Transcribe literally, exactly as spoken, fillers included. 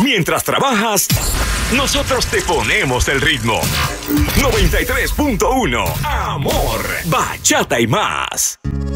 Mientras trabajas, nosotros te ponemos el ritmo. noventa y tres punto uno. Amor, bachata y más.